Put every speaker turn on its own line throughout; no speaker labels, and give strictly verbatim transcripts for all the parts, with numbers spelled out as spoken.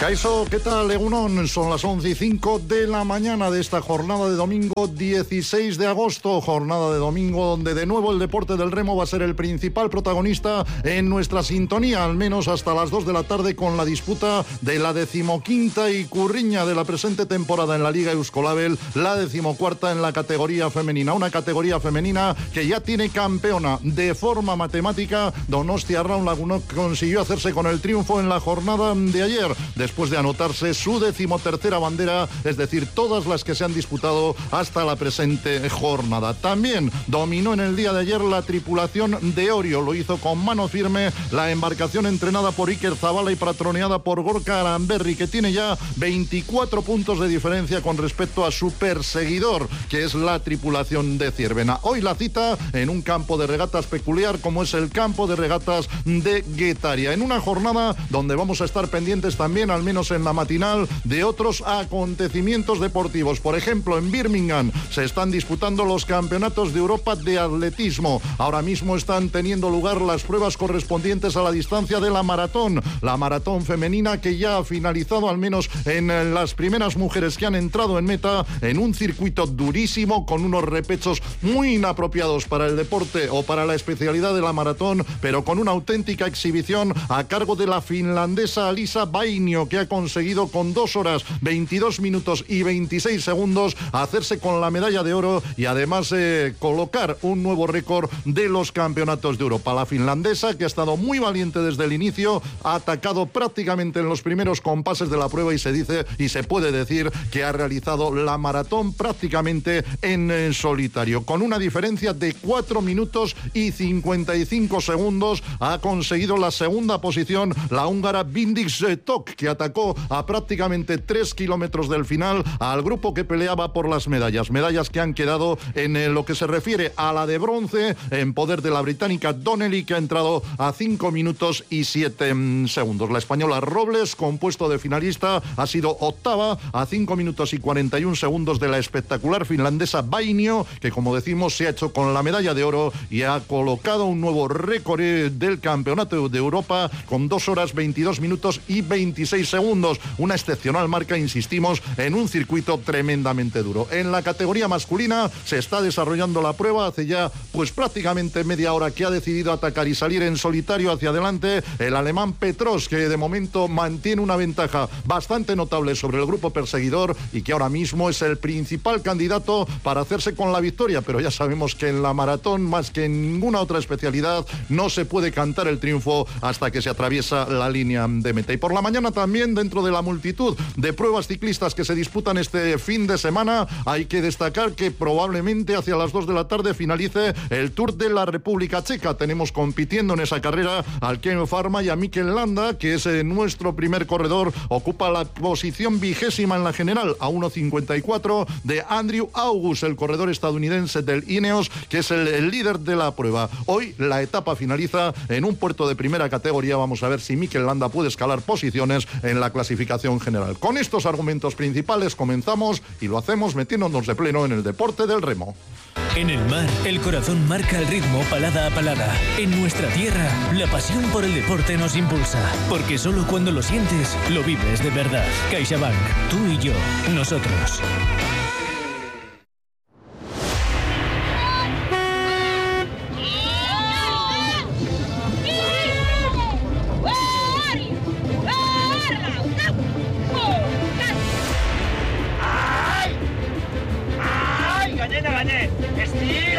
Kaixo, ¿qué tal, Egunon? Son las once y cinco de la mañana de esta jornada de domingo dieciséis de agosto, jornada de domingo donde de nuevo el deporte del remo va a ser el principal protagonista en nuestra sintonía, al menos hasta las dos de la tarde, con la disputa de la decimoquinta y curriña de la presente temporada en la Liga Euskolabel, la decimocuarta en la categoría femenina, una categoría femenina que ya tiene campeona de forma matemática. Donostia Arraun Lagunok consiguió hacerse con el triunfo en la jornada de ayer, después de anotarse su decimotercera bandera, es decir, todas las que se han disputado hasta la presente jornada. También dominó en el día de ayer la tripulación de Orio, lo hizo con mano firme la embarcación entrenada por Iker Zabala y patroneada por Gorka Aranberri, que tiene ya veinticuatro puntos de diferencia con respecto a su perseguidor, que es la tripulación de Ciervena. Hoy la cita en un campo de regatas peculiar como es el campo de regatas de Guetaria, en una jornada donde vamos a estar pendientes también, al menos en la matinal, de otros acontecimientos deportivos. Por ejemplo, en Birmingham se están disputando los campeonatos de Europa de atletismo. Ahora mismo están teniendo lugar las pruebas correspondientes a la distancia de la maratón, la maratón femenina, que ya ha finalizado, al menos en las primeras mujeres que han entrado en meta, en un circuito durísimo con unos repechos muy inapropiados para el deporte o para la especialidad de la maratón, pero con una auténtica exhibición a cargo de la finlandesa Alisa Vainio, que ha conseguido con dos horas veintidós minutos y veintiséis segundos hacerse con la medalla de oro y además eh, colocar un nuevo récord de los campeonatos de Europa. La finlandesa, que ha estado muy valiente desde el inicio, ha atacado prácticamente en los primeros compases de la prueba y se dice y se puede decir que ha realizado la maratón prácticamente en, en solitario. Con una diferencia de cuatro minutos y cincuenta y cinco segundos ha conseguido la segunda posición la húngara Bindix Tok, que atacó a prácticamente tres kilómetros del final al grupo que peleaba por las medallas. Medallas que han quedado en eh, lo que se refiere a la de bronce en poder de la británica Donnelly, que ha entrado a cinco minutos y siete mm, segundos. La española Robles, con puesto de finalista, ha sido octava a cinco minutos y cuarenta y un segundos de la espectacular finlandesa Vainio, que, como decimos, se ha hecho con la medalla de oro y ha colocado un nuevo récord del campeonato de Europa con dos horas veintidós minutos y veintiséis segundos. Una excepcional marca, insistimos, en un circuito tremendamente duro. En la categoría masculina se está desarrollando la prueba. Hace ya pues prácticamente media hora que ha decidido atacar y salir en solitario hacia adelante el alemán Petros, que de momento mantiene una ventaja bastante notable sobre el grupo perseguidor y que ahora mismo es el principal candidato para hacerse con la victoria, pero ya sabemos que en la maratón, más que en ninguna otra especialidad, no se puede cantar el triunfo hasta que se atraviesa la línea de meta. Y por la mañana también, dentro de la multitud de pruebas ciclistas que se disputan este fin de semana, hay que destacar que probablemente hacia las dos de la tarde finalice el Tour de la República Checa. Tenemos compitiendo en esa carrera al Ken Pharma y a Mikel Landa, que es eh, nuestro primer corredor, ocupa la posición vigésima en la general, a uno cincuenta y cuatro de Andrew August, el corredor estadounidense del Ineos, que es el, el líder de la prueba. Hoy la etapa finaliza en un puerto de primera categoría. Vamos a ver si Mikel Landa puede escalar posiciones en la clasificación general. Con estos argumentos principales comenzamos y lo hacemos metiéndonos de pleno en el deporte del remo.
En el mar, el corazón marca el ritmo palada a palada. En nuestra tierra, la pasión por el deporte nos impulsa. Porque solo cuando lo sientes, lo vives de verdad. CaixaBank, tú y yo, nosotros.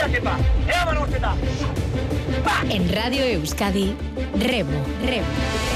En Radio Euskadi, Remo, Remo.